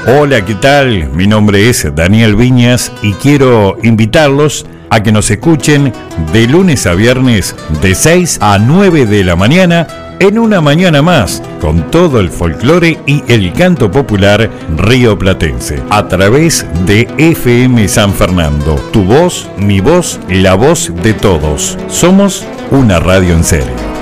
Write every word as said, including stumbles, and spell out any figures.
Hola, ¿qué tal? Mi nombre es Daniel Viñas y quiero invitarlos a que nos escuchen de lunes a viernes de seis a nueve de la mañana en Una Mañana Más, con todo el folclore y el canto popular rioplatense, a través de F M San Fernando. Tu voz, mi voz, la voz de todos. Somos una radio en serio.